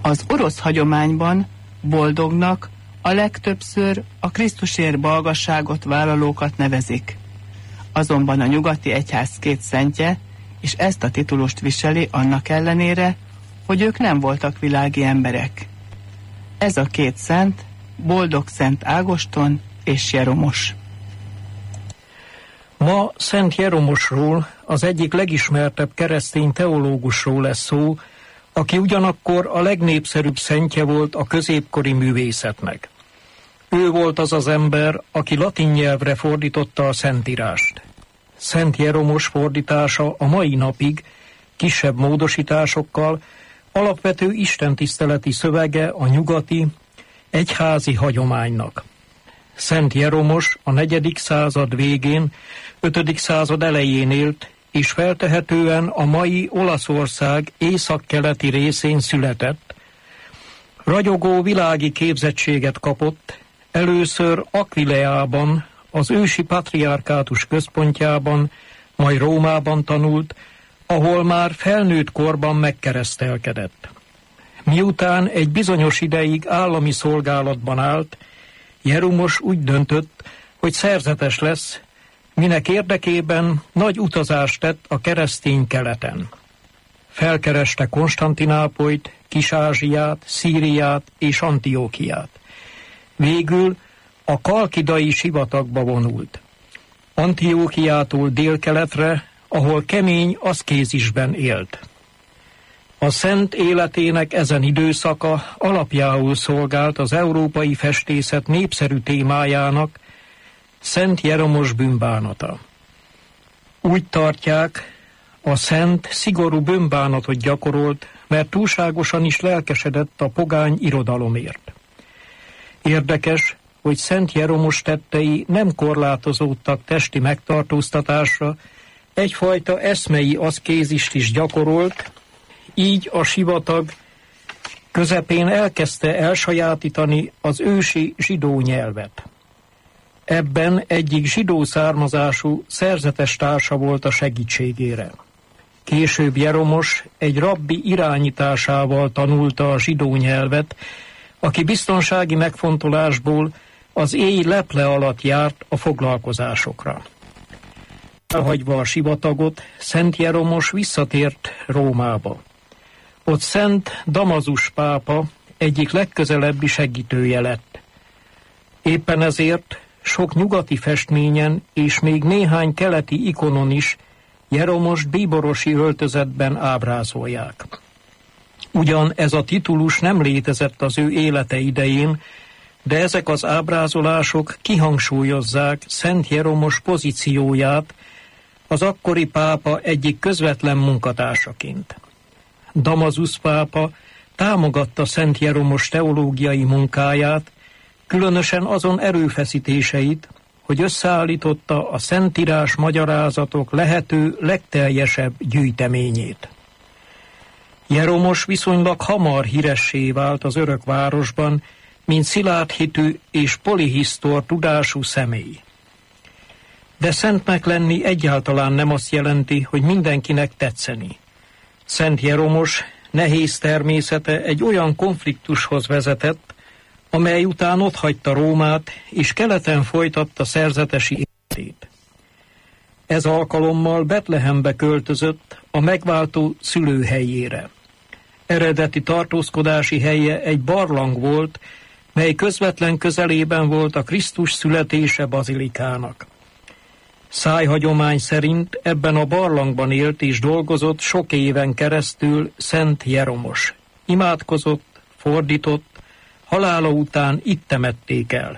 Az orosz hagyományban boldognak a legtöbbször a Krisztusért balgasságot vállalókat nevezik. Azonban a nyugati egyház két szentje is ezt a titulust viseli annak ellenére, hogy ők nem voltak világi emberek. Ez a két szent, boldog Szent Ágoston és Jeromos. Ma Szent Jeromosról, az egyik legismertebb keresztény teológusról lesz szó, aki ugyanakkor a legnépszerűbb szentje volt a középkori művészetnek. Ő volt az az ember, aki latin nyelvre fordította a Szentírást. Szent Jeromos fordítása a mai napig, kisebb módosításokkal, alapvető istentiszteleti szövege a nyugati, egyházi hagyománynak. Szent Jeromos a 4. század végén, 5. század elején élt, és feltehetően a mai Olaszország északkeleti részén született. Ragyogó világi képzettséget kapott, először Aquileában, az ősi patriárkátus központjában, majd Rómában tanult, ahol már felnőtt korban megkeresztelkedett. Miután egy bizonyos ideig állami szolgálatban állt, Jeromos úgy döntött, hogy szerzetes lesz, minek érdekében nagy utazást tett a keresztény keleten. Felkereste Konstantinápolyt, Kis-Ázsiát, Szíriát és Antiókiát. Végül a Kalkidai sivatagba vonult. Antiókiától délkeletre, ahol kemény aszkézisben élt. A szent életének ezen időszaka alapjául szolgált az európai festészet népszerű témájának, Szent Jeromos bűnbánata. Úgy tartják, a szent szigorú bűnbánatot gyakorolt, mert túlságosan is lelkesedett a pogány irodalomért. Érdekes, hogy Szent Jeromos tettei nem korlátozódtak testi megtartóztatásra, egyfajta eszmei aszkézist is gyakorolt, így a sivatag közepén elkezdte elsajátítani az ősi zsidó nyelvet. Ebben egyik zsidó származású szerzetes társa volt a segítségére. Később Jeromos egy rabbi irányításával tanulta a zsidó nyelvet, aki biztonsági megfontolásból az éj leple alatt járt a foglalkozásokra. Elhagyva a sivatagot, Szent Jeromos visszatért Rómába. Ott Szent Damazus pápa egyik legközelebbi segítője lett. Éppen ezért sok nyugati festményen és még néhány keleti ikonon is Jeromost bíborosi öltözetben ábrázolják. Ugyan ez a titulus nem létezett az ő élete idején, de ezek az ábrázolások kihangsúlyozzák Szent Jeromos pozícióját az akkori pápa egyik közvetlen munkatársaként. Damasus pápa támogatta Szent Jeromos teológiai munkáját, különösen azon erőfeszítéseit, hogy összeállította a Szentírás magyarázatok lehető legteljesebb gyűjteményét. Jeromos viszonylag hamar híressé vált az örökvárosban, mint szilárdhitű és polihisztor tudású személy. De szentnek lenni egyáltalán nem azt jelenti, hogy mindenkinek tetszeni. Szent Jeromos nehéz természete egy olyan konfliktushoz vezetett, amely után otthagyta Rómát, és keleten folytatta szerzetesi életét. Ez alkalommal Betlehembe költözött, a megváltó szülőhelyére. Eredeti tartózkodási helye egy barlang volt, mely közvetlen közelében volt a Krisztus születése bazilikának. Szájhagyomány szerint ebben a barlangban élt és dolgozott sok éven keresztül Szent Jeromos. Imádkozott, fordított, halála után itt temették el.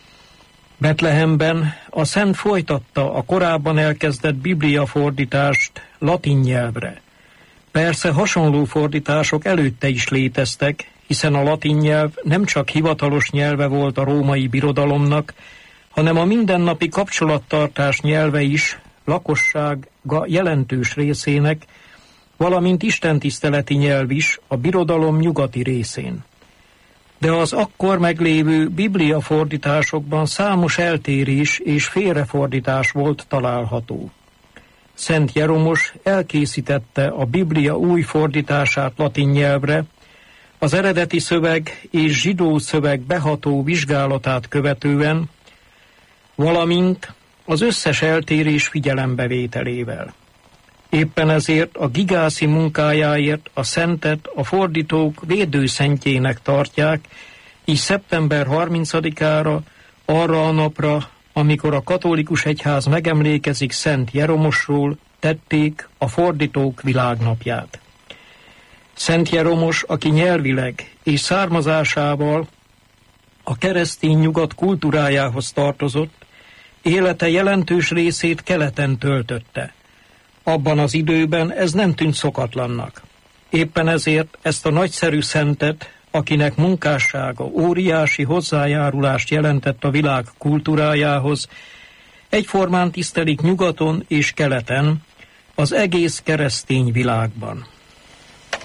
Betlehemben a szent folytatta a korábban elkezdett bibliafordítást latin nyelvre. Persze hasonló fordítások előtte is léteztek, hiszen a latin nyelv nem csak hivatalos nyelve volt a római birodalomnak, hanem a mindennapi kapcsolattartás nyelve is lakossága jelentős részének, valamint istentiszteleti nyelv is a birodalom nyugati részén. De az akkor meglévő bibliafordításokban számos eltérés és félrefordítás volt található. Szent Jeromos elkészítette a Biblia új fordítását latin nyelvre, Az eredeti szöveg és zsidó szöveg beható vizsgálatát követően, valamint az összes eltérés figyelembevételével. Éppen ezért a Gigászi munkájáért a szentet a fordítók védőszentjének tartják, így szeptember 30-ára, arra a napra, amikor a katolikus egyház megemlékezik Szent Jeromosról, tették a fordítók világnapját. Szent Jeromos, aki nyelvileg és származásával a keresztény nyugat kultúrájához tartozott, élete jelentős részét keleten töltötte. Abban az időben ez nem tűnt szokatlannak. Éppen ezért ezt a nagyszerű szentet, akinek munkássága óriási hozzájárulást jelentett a világ kultúrájához, egyformán tisztelik nyugaton és keleten, az egész keresztény világban.